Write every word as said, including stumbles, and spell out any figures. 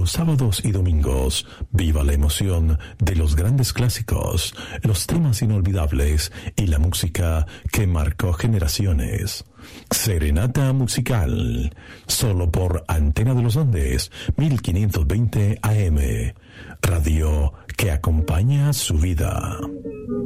los sábados y domingos, viva la emoción de los grandes clásicos, los temas inolvidables y la música que marcó generaciones. Serenata musical, solo por Antena de los Andes, mil quinientos veinte A M, radio que acompaña su vida.